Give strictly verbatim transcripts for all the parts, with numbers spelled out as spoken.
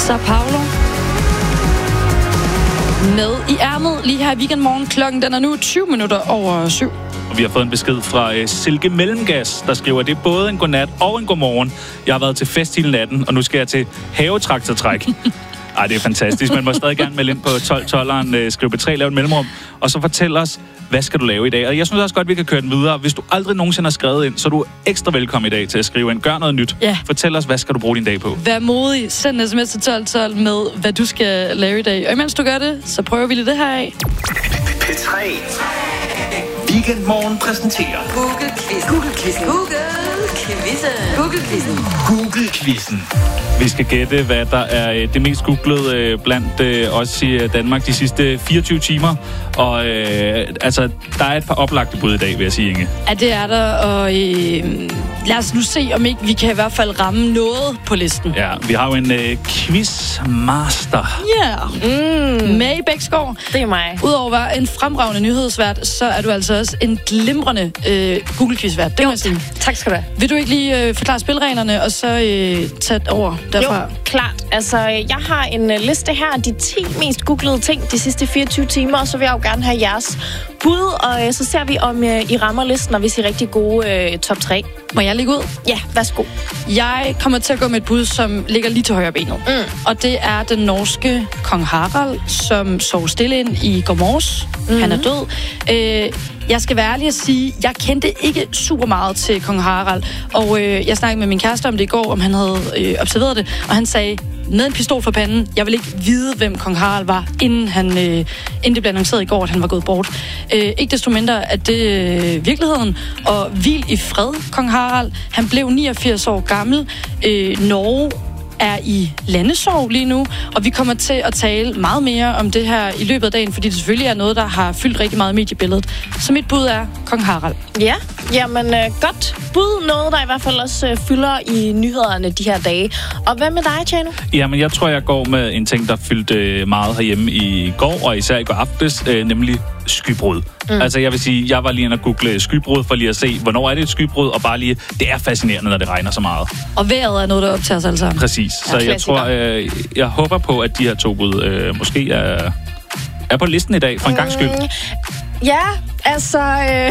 Sao Paulo med i ærmet lige her i Weekendmorgen. Klokken den er nu tyve minutter over syv. Og vi har fået en besked fra uh, Silke Mellemgas, der skriver, at det er både en godnat og en godmorgen. Jeg har været til fest hele natten, og nu skal jeg til havetraktortræk. Ej, det er fantastisk. Man må stadig gerne melde ind på tolv tolveren, uh, skriv B tre, lav et mellemrum, og så fortæl os, hvad skal du lave i dag? Og jeg synes også godt, vi kan køre den videre. Hvis du aldrig nogensinde har skrevet ind, så er du ekstra velkommen i dag til at skrive ind. Gør noget nyt. Ja. Fortæl os, hvad skal du bruge din dag på? Vær modig. Send en sms til tolv tolv med, hvad du skal lave i dag. Og imens du gør det, så prøver vi lige det her af. P tre. Weekendmorgen præsenterer Google-quizzen. Google-quizzen. Google-quizzen. Google-quizzen. Google-quizzen. Vi skal gætte, hvad der er det mest googlede blandt os i Danmark de sidste fireogtyve timer. Og øh, altså, der er et par oplagte bud i dag, vil jeg sige, Inge. Ja, det er der, og øh, lad os nu se, om ikke vi kan i hvert fald ramme noget på listen. Ja, vi har jo en øh, quizmaster. Ja, yeah. mm. May Bæksgaard. Det er mig. Udover at være en fremragende nyhedsvært, så er du altså også en glimrende øh, Google-quizvært. Det må jeg sige. Tak skal du have. Vil du ikke lige øh, forklare spilreglerne, og så øh, tage over derfra? Jo, klart. Altså, jeg har en uh, liste her af de ti mest googlede ting de sidste fireogtyve timer, og så vil jeg jo gerne have jeres bud, og uh, så ser vi, om uh, I rammer listen, og hvis I er rigtig gode uh, top tre. Må jeg ligge ud? Ja, værsgo. Jeg kommer til at gå med et bud, som ligger lige til højre benet. Mm. Og det er den norske kong Harald, som sov stille ind i går morges. Mm-hmm. Han er død. Øh, jeg skal være ærlig at sige, jeg kendte ikke super meget til kong Harald. Og øh, jeg snakkede med min kæreste om det i går, om han havde øh, observeret det. Og han sagde, med en pistol for panden, jeg vil ikke vide, hvem kong Harald var, inden, han, øh, inden det blev annonceret i går, at han var gået bort. Øh, ikke desto mindre, at det øh, virkeligheden. Og hvil i fred, kong Harald. Han blev niogfirs år gammel. Øh, Norge er i landesorg lige nu, og vi kommer til at tale meget mere om det her i løbet af dagen, fordi det selvfølgelig er noget, der har fyldt rigtig meget i mediebilledet. Så mit bud er kong Harald. Ja, jamen øh, godt bud. Noget, der i hvert fald også øh, fylder i nyhederne de her dage. Og hvad med dig, Tjano? Jamen, jeg tror, jeg går med en ting, der fyldte meget herhjemme i går, og især i går aftes, øh, nemlig skybrud. Mm. Altså, jeg vil sige, jeg var lige inde og google skybrud, for lige at se, hvornår er det et skybrud, og bare lige, det er fascinerende, når det regner så meget. Og vejret er noget, der optager os alle sammen. Præcis. Så ja, jeg tror, øh, jeg håber på, at de her to bud øh, måske er, er på listen i dag, for en gang skyld. Mm, ja, altså, øh,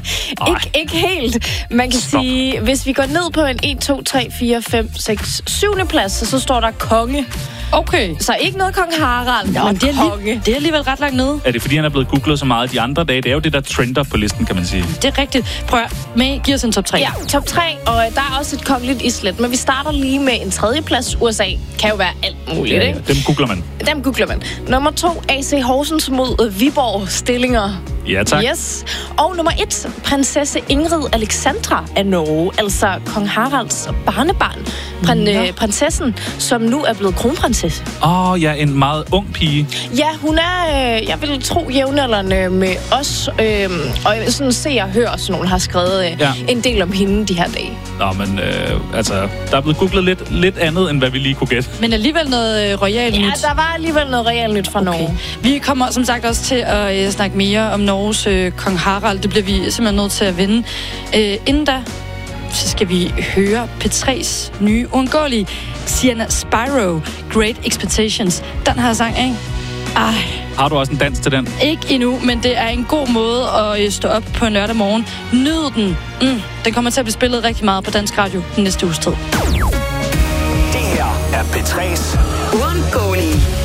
ikke, ikke helt. Man kan Stop. sige, hvis vi går ned på en en, to, tre, fire, fem, seks, syvende plads, så, så står der konge. Okay. Så ikke noget kong Harald, ja, men det er konge. Lige, det er alligevel ret langt nede. Er det, fordi han er blevet googlet så meget de andre dage? Det er jo det, der trender på listen, kan man sige. Det er rigtigt. Prøv at May, giv os en top tre. Ja, top tre, og der er også et kongeligt islet. Men vi starter lige med en tredje plads. U S A kan jo være alt muligt, ja, ikke? Dem googler man. Dem googler man. Nummer to, A C Horsens mod Viborg Stillinger. Ja, tak. Yes. Og nummer et, prinsesse Ingrid Alexandra af Norge, altså kong Haralds barnebarn. Prin- ja. Prinsessen, som nu er blevet kronprinsesse. Åh, oh, ja, en meget ung pige. Ja, hun er, øh, jeg vil tro, jævnaldrende med os. Øh, og sådan se og høre, sådan nogen har skrevet øh, ja. en del om hende de her dage. Nå, men øh, altså, der er blevet googlet lidt, lidt andet, end hvad vi lige kunne gætte. Men alligevel noget øh, royalt ja, nyt. Ja, der var alligevel noget royalt nyt fra okay. Norge. Vi kommer som sagt også til at øh, snakke mere om Norges øh, kong Harald. Det bliver vi simpelthen nødt til at vinde. Øh, inden da, så skal vi høre P tre's nye uundgåelige Sienna Spyro, Great Expectations. Den her sang, ikke? Ej. Har du også en dans til den? Ikke endnu, men det er en god måde at stå op på en lørdag morgen. Nyd den. Mm, den kommer til at blive spillet rigtig meget på Dansk Radio den næste uges tid. Det her er P tre's uundgåelige